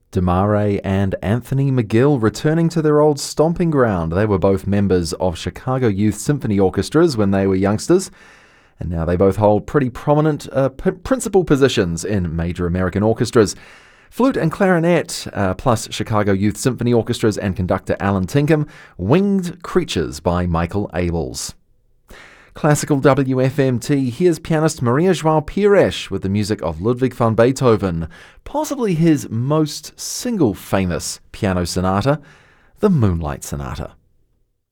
Demare and Anthony McGill returning to their old stomping ground. They were both members of Chicago Youth Symphony Orchestras when they were youngsters, and now they both hold pretty prominent principal positions in major American orchestras. Flute and clarinet, plus Chicago Youth Symphony Orchestras and conductor Alan Tinkham, Winged Creatures by Michael Abels. Classical WFMT, here's pianist Maria João Pires with the music of Ludwig van Beethoven, possibly his most single famous piano sonata, the Moonlight Sonata.